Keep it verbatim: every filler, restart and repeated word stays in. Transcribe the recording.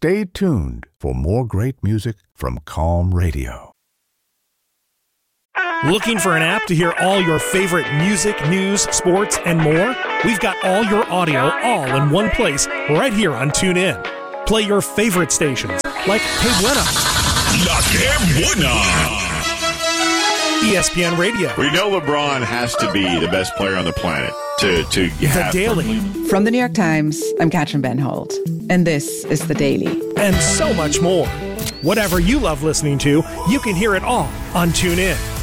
Stay tuned for more great music from Calm Radio. Looking for an app to hear all your favorite music, news, sports, and more? We've got all your audio all in one place right here on TuneIn. Play your favorite stations like Hey Buena, La Que Buena, E S P N Radio. We know LeBron has to be the best player on the planet to, to have... The Daily. From the New York Times, I'm Katrin Benhold, and this is The Daily. And so much more. Whatever you love listening to, you can hear it all on TuneIn.